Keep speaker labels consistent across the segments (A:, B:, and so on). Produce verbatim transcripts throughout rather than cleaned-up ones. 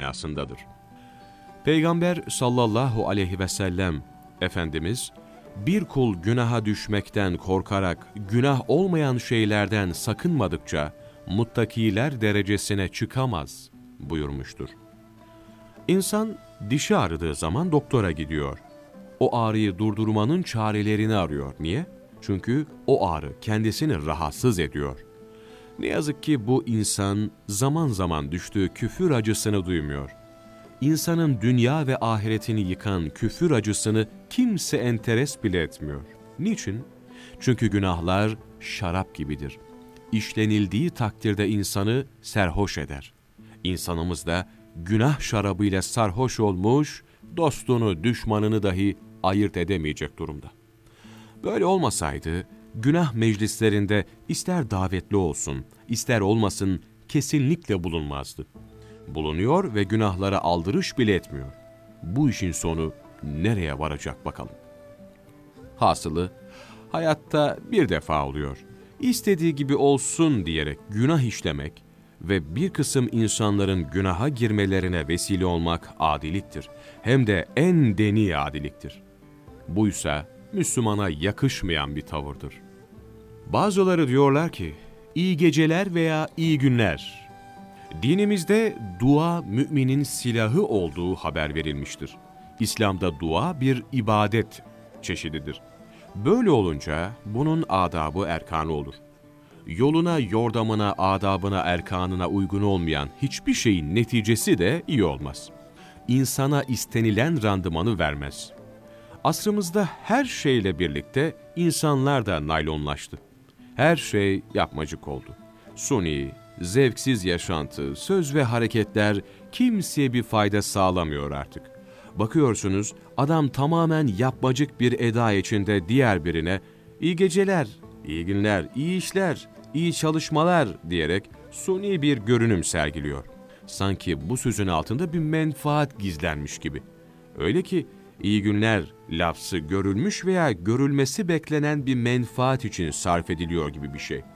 A: manasındadır. Peygamber sallallahu aleyhi ve sellem Efendimiz, bir kul günaha düşmekten korkarak günah olmayan şeylerden sakınmadıkça muttakiler derecesine çıkamaz buyurmuştur. İnsan dişi ağrıdığı zaman doktora gidiyor. O ağrıyı durdurmanın çarelerini arıyor. Niye? Çünkü o ağrı kendisini rahatsız ediyor. Ne yazık ki bu insan zaman zaman düştüğü küfür acısını duymuyor. İnsanın dünya ve ahiretini yıkan küfür acısını kimse enteres bile etmiyor. Niçin? Çünkü günahlar şarap gibidir. İşlenildiği takdirde insanı serhoş eder. İnsanımız da günah şarabıyla sarhoş olmuş, dostunu, düşmanını dahi ayırt edemeyecek durumda. Böyle olmasaydı, günah meclislerinde ister davetli olsun, ister olmasın kesinlikle bulunmazdı. Bulunuyor ve günahlara aldırış bile etmiyor. Bu işin sonu nereye varacak bakalım. Hasılı, hayatta bir defa oluyor. İstediği gibi olsun diyerek günah işlemek ve bir kısım insanların günaha girmelerine vesile olmak adiliktir. Hem de en deni adiliktir. Buysa Müslümana yakışmayan bir tavırdır. Bazıları diyorlar ki, iyi geceler veya iyi günler. Dinimizde dua müminin silahı olduğu haber verilmiştir. İslam'da dua bir ibadet çeşididir. Böyle olunca bunun adabı erkanı olur. Yoluna, yordamına, adabına, erkanına uygun olmayan hiçbir şeyin neticesi de iyi olmaz. İnsana istenilen randımanı vermez. Asrımızda her şeyle birlikte insanlar da naylonlaştı. Her şey yapmacık oldu. Suni, zevksiz yaşantı, söz ve hareketler kimseye bir fayda sağlamıyor artık. Bakıyorsunuz adam tamamen yapmacık bir eda içinde diğer birine iyi geceler, iyi günler, iyi işler, iyi çalışmalar diyerek suni bir görünüm sergiliyor. Sanki bu sözün altında bir menfaat gizlenmiş gibi. Öyle ki iyi günler lafzı görülmüş veya görülmesi beklenen bir menfaat için sarf ediliyor gibi bir şey.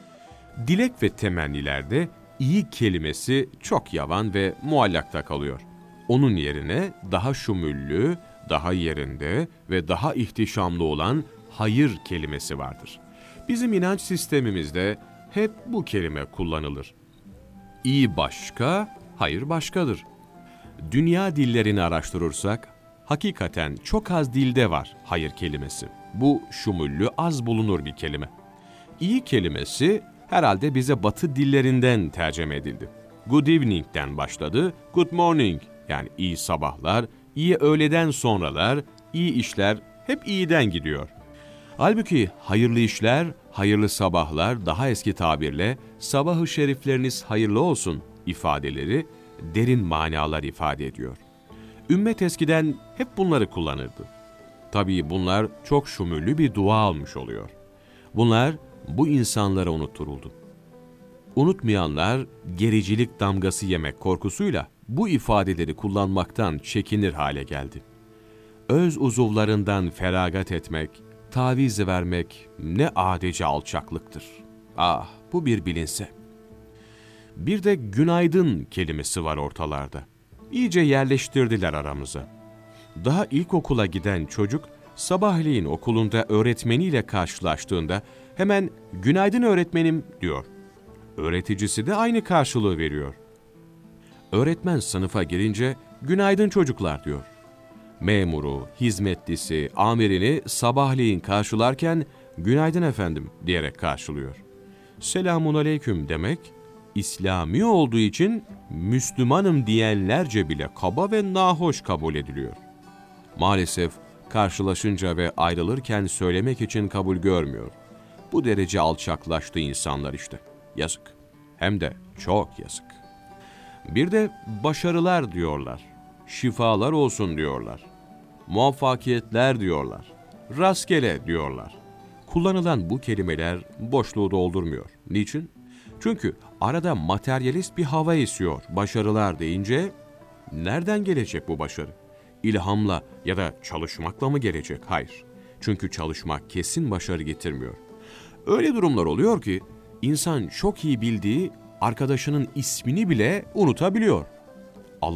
A: Dilek ve temennilerde iyi kelimesi çok yavan ve muallakta kalıyor. Onun yerine daha şumüllü, daha yerinde ve daha ihtişamlı olan hayır kelimesi vardır. Bizim inanç sistemimizde hep bu kelime kullanılır. İyi başka, hayır başkadır. Dünya dillerini araştırırsak, hakikaten çok az dilde var hayır kelimesi. Bu şumüllü, az bulunur bir kelime. İyi kelimesi herhalde bize Batı dillerinden tercüme edildi. Good evening'den başladı, good morning yani iyi sabahlar, iyi öğleden sonralar, iyi işler hep iyiden gidiyor. Halbuki hayırlı işler, hayırlı sabahlar daha eski tabirle sabah-ı şerifleriniz hayırlı olsun ifadeleri derin manalar ifade ediyor. Ümmet eskiden hep bunları kullanırdı. Tabii bunlar çok şumüllü bir dua almış oluyor. Bunlar bu insanlara unutturuldu. Unutmayanlar gericilik damgası yemek korkusuyla bu ifadeleri kullanmaktan çekinir hale geldi. Öz uzuvlarından feragat etmek, taviz vermek ne adece alçaklıktır. Ah, bu bir bilinse. Bir de günaydın kelimesi var ortalarda. İyice yerleştirdiler aramıza. Daha ilkokula giden çocuk sabahleyin okulunda öğretmeniyle karşılaştığında hemen günaydın öğretmenim diyor. Öğreticisi de aynı karşılığı veriyor. Öğretmen sınıfa girince günaydın çocuklar diyor. Memuru, hizmetlisi, amirini sabahleyin karşılarken günaydın efendim diyerek karşılıyor. Selamun aleyküm demek, İslami olduğu için Müslümanım diyenlerce bile kaba ve nahoş kabul ediliyor. Maalesef karşılaşınca ve ayrılırken söylemek için kabul görmüyor. Bu derece alçaklaştı insanlar işte. Yazık. Hem de çok yazık. Bir de başarılar diyorlar. Şifalar olsun diyorlar. Muvaffakiyetler diyorlar. Rastgele diyorlar. Kullanılan bu kelimeler boşluğu doldurmuyor. Niçin? Çünkü arada materyalist bir hava esiyor. Başarılar deyince nereden gelecek bu başarı? İlhamla ya da çalışmakla mı gelecek? Hayır. Çünkü çalışmak kesin başarı getirmiyor. Öyle durumlar oluyor ki insan çok iyi bildiği arkadaşının ismini bile unutabiliyor.